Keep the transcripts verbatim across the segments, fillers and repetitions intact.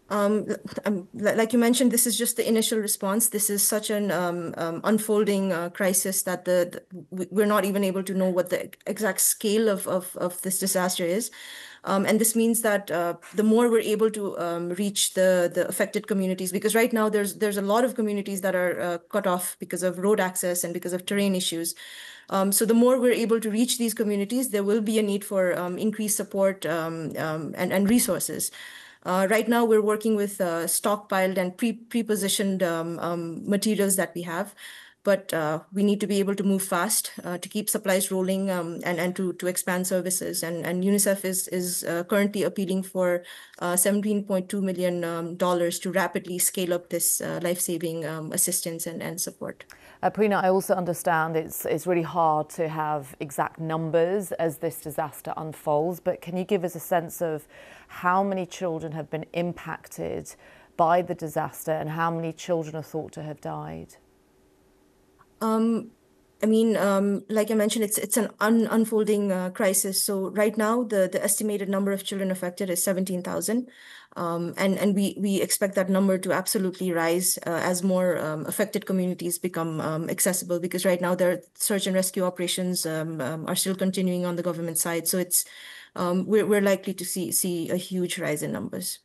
Um, um, like you mentioned, this is just the initial response. This is such an um, um, unfolding uh, crisis that the, the we're not even able to know what the exact scale of of, of this disaster is. Um, and this means that uh, the more we're able to um, reach the the affected communities, because right now there's there's a lot of communities that are uh, cut off because of road access and because of terrain issues. Um, so the more we're able to reach these communities, there will be a need for um, increased support um, um, and, and resources. Uh, right now, we're working with uh, stockpiled and pre pre-positioned um, um, materials that we have, but uh, we need to be able to move fast uh, to keep supplies rolling um, and and to to expand services. And and UNICEF is is uh, currently appealing for uh, seventeen point two million um, dollars to rapidly scale up this uh, life-saving um, assistance and and support. Uh, Preena, I also understand it's it's really hard to have exact numbers as this disaster unfolds, but can you give us a sense of how many children have been impacted by the disaster and how many children are thought to have died? Um, I mean, um, like I mentioned, it's it's an un unfolding uh, crisis. So right now, the the estimated number of children affected is seventeen thousand, um, and and we we expect that number to absolutely rise uh, as more um, affected communities become um, accessible. Because right now, their search and rescue operations um, um, are still continuing on the government side. So it's um, we're we're likely to see see a huge rise in numbers.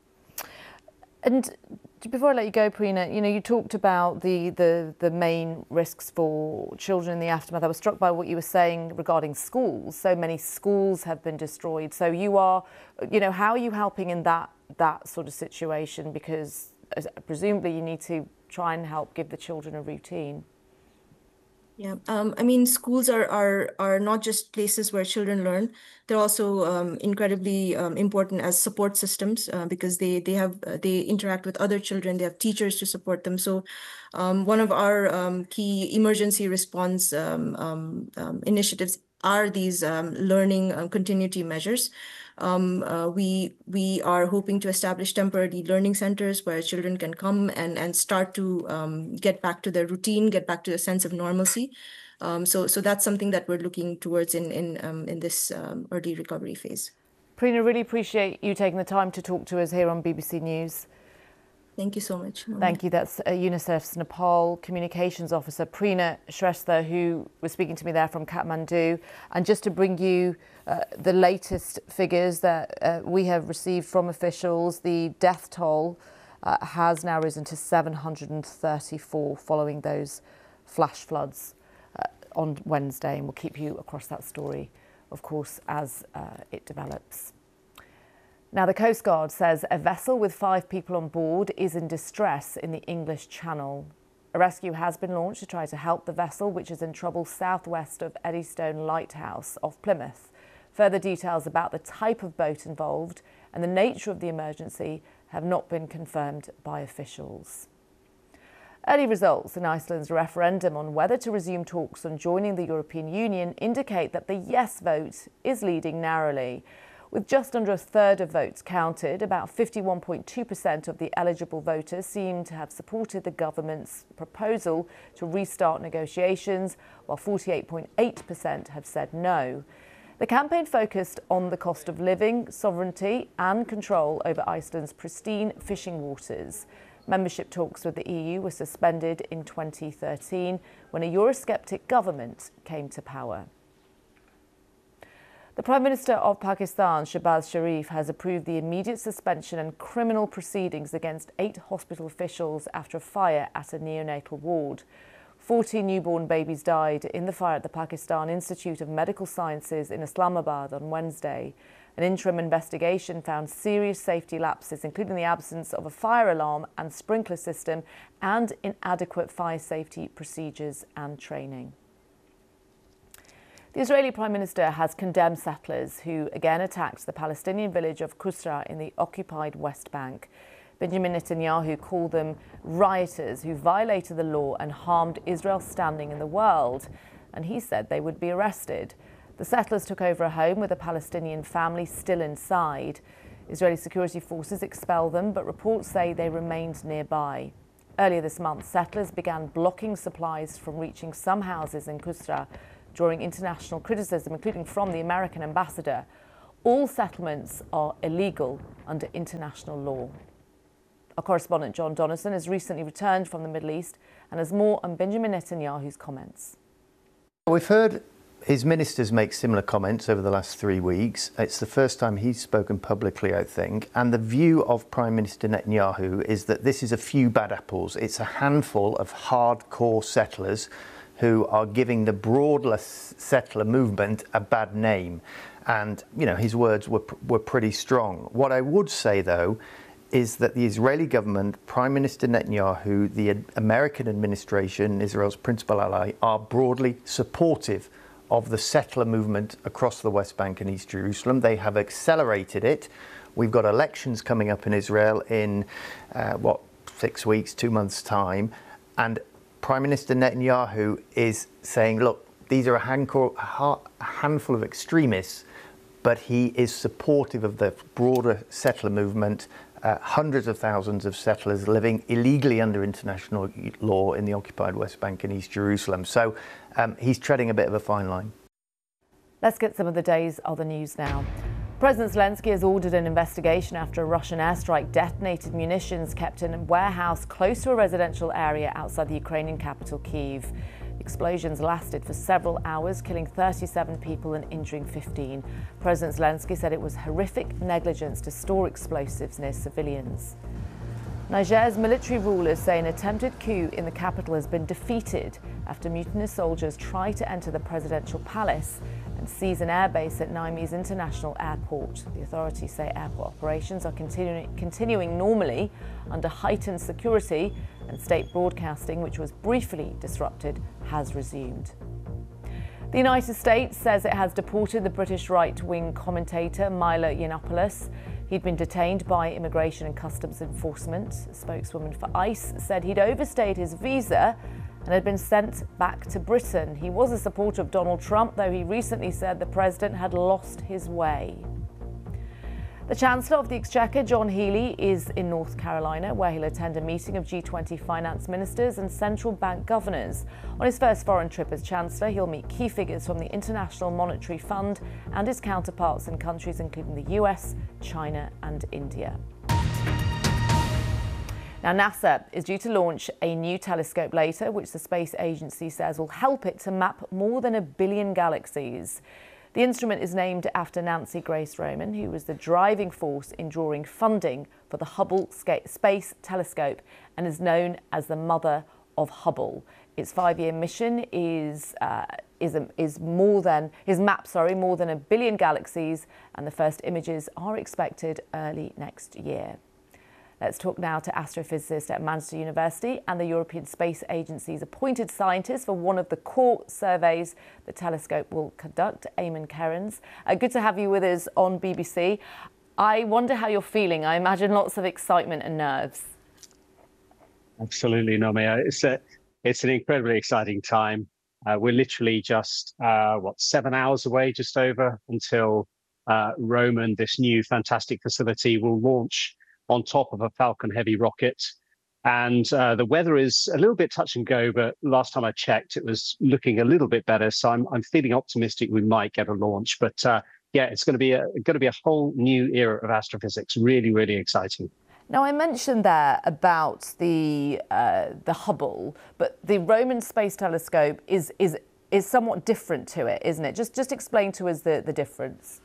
And before I let you go, Preena, you know, you talked about the, the, the main risks for children in the aftermath. I was struck by what you were saying regarding schools. So many schools have been destroyed. So you are, you know, how are you helping in that, that sort of situation? Because presumably you need to try and help give the children a routine. Yeah, um, I mean, schools are are are not just places where children learn. They're also um, incredibly um, important as support systems uh, because they they have uh, they interact with other children. They have teachers to support them. So, um, one of our um, key emergency response um, um, um, initiatives are these um, learning um, continuity measures. Um, uh, we we are hoping to establish temporary learning centers where children can come and and start to um, get back to their routine, get back to a sense of normalcy. Um, so so that's something that we're looking towards in in um, in this um, early recovery phase. Preena, really appreciate you taking the time to talk to us here on B B C News. Thank you so much. Thank you. That's uh, UNICEF's Nepal Communications Officer, Preena Shrestha, who was speaking to me there from Kathmandu. And just to bring you uh, the latest figures that uh, we have received from officials, the death toll uh, has now risen to seven hundred thirty-four following those flash floods uh, on Wednesday. And we'll keep you across that story, of course, as uh, it develops. Now, the Coast Guard says a vessel with five people on board is in distress in the English Channel. A rescue has been launched to try to help the vessel, which is in trouble southwest of Eddystone Lighthouse off Plymouth. Further details about the type of boat involved and the nature of the emergency have not been confirmed by officials. Early results in Iceland's referendum on whether to resume talks on joining the European Union indicate that the yes vote is leading narrowly. With just under a third of votes counted, about fifty-one point two percent of the eligible voters seem to have supported the government's proposal to restart negotiations, while forty-eight point eight percent have said no. The campaign focused on the cost of living, sovereignty and control over Iceland's pristine fishing waters. Membership talks with the E U were suspended in twenty thirteen when a Eurosceptic government came to power. The Prime Minister of Pakistan, Shehbaz Sharif, has approved the immediate suspension and criminal proceedings against eight hospital officials after a fire at a neonatal ward. fourteen newborn babies died in the fire at the Pakistan Institute of Medical Sciences in Islamabad on Wednesday. An interim investigation found serious safety lapses, including the absence of a fire alarm and sprinkler system and inadequate fire safety procedures and training. The Israeli Prime Minister has condemned settlers who again attacked the Palestinian village of Qusra in the occupied West Bank. Benjamin Netanyahu called them rioters who violated the law and harmed Israel's standing in the world, and he said they would be arrested. The settlers took over a home with a Palestinian family still inside. Israeli security forces expelled them, but reports say they remained nearby. Earlier this month, settlers began blocking supplies from reaching some houses in Qusra, drawing international criticism, including from the American ambassador. All settlements are illegal under international law. Our correspondent John Donaldson has recently returned from the Middle East and has more on Benjamin Netanyahu's comments. We've heard his ministers make similar comments over the last three weeks. It's the first time he's spoken publicly, I think. And the view of Prime Minister Netanyahu is that this is a few bad apples. It's a handful of hardcore settlers who are giving the broader settler movement a bad name. And, you know, his words were, were pretty strong. What I would say, though, is that the Israeli government, Prime Minister Netanyahu, the American administration, Israel's principal ally, are broadly supportive of the settler movement across the West Bank and East Jerusalem. They have accelerated it. We've got elections coming up in Israel in, uh, what, six weeks, two months' time. And Prime Minister Netanyahu is saying, look, these are a handful of extremists, but he is supportive of the broader settler movement. Uh, hundreds of thousands of settlers living illegally under international law in the occupied West Bank and East Jerusalem. So um, he's treading a bit of a fine line. Let's get some of the day's other news now. President Zelensky has ordered an investigation after a Russian airstrike detonated munitions kept in a warehouse close to a residential area outside the Ukrainian capital, Kyiv. Explosions lasted for several hours, killing thirty-seven people and injuring fifteen. President Zelensky said it was horrific negligence to store explosives near civilians. Niger's military rulers say an attempted coup in the capital has been defeated after mutinous soldiers try to enter the presidential palace and seize an airbase at Niamey's International Airport. The authorities say airport operations are continuing, continuing normally under heightened security, and state broadcasting, which was briefly disrupted, has resumed. The United States says it has deported the British right-wing commentator Milo Yiannopoulos. He'd been detained by Immigration and Customs Enforcement. A spokeswoman for ICE said he'd overstayed his visa and had been sent back to Britain. He was a supporter of Donald Trump, though he recently said the president had lost his way. The Chancellor of the Exchequer, John Healey, is in North Carolina, where he'll attend a meeting of G twenty finance ministers and central bank governors. On his first foreign trip as Chancellor, he'll meet key figures from the International Monetary Fund and his counterparts in countries including the U S, China and India. Now, NASA is due to launch a new telescope later, which the space agency says will help it to map more than a billion galaxies. The instrument is named after Nancy Grace Roman, who was the driving force in drawing funding for the Hubble Space Telescope and is known as the mother of Hubble. Its five-year mission is uh, is a, is more than is mapped sorry more than a billion galaxies, and the first images are expected early next year. Let's talk now to astrophysicist at Manchester University and the European Space Agency's appointed scientist for one of the core surveys the telescope will conduct, Eamon Kerins. Uh, good to have you with us on B B C. I wonder how you're feeling. I imagine lots of excitement and nerves. Absolutely, Naomi. It's a, it's an incredibly exciting time. Uh, we're literally just, uh, what, seven hours away, just over, until uh, Roman, this new fantastic facility, will launch on top of a Falcon Heavy rocket. And uh, the weather is a little bit touch and go, but last time I checked, it was looking a little bit better. So I'm, I'm feeling optimistic we might get a launch. But uh, yeah, it's going to be a going to be a whole new era of astrophysics. Really, really exciting. Now, I mentioned there about the uh, the Hubble, but the Roman Space Telescope is is is somewhat different to it, isn't it? Just just explain to us the the difference.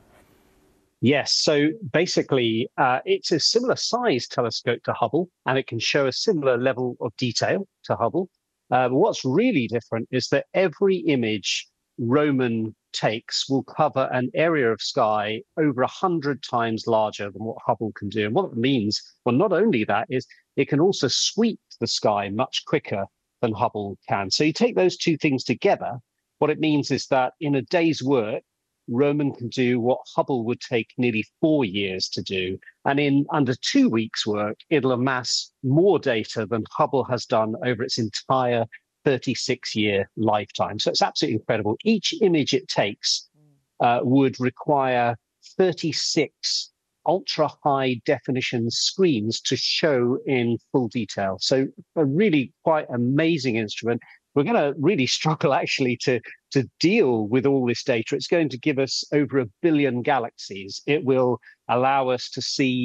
Yes, so basically uh, it's a similar size telescope to Hubble, and it can show a similar level of detail to Hubble. Uh, but what's really different is that every image Roman takes will cover an area of sky over a hundred times larger than what Hubble can do. And what it means, well, not only that, is it can also sweep the sky much quicker than Hubble can. So you take those two things together, what it means is that in a day's work, Roman can do what Hubble would take nearly four years to do. And in under two weeks' work, it'll amass more data than Hubble has done over its entire thirty-six year lifetime. So it's absolutely incredible. Each image it takes uh, would require thirty-six ultra high definition screens to show in full detail. So a really quite amazing instrument. We're going to really struggle actually to, to deal with all this data. It's going to give us over a billion galaxies. It will allow us to see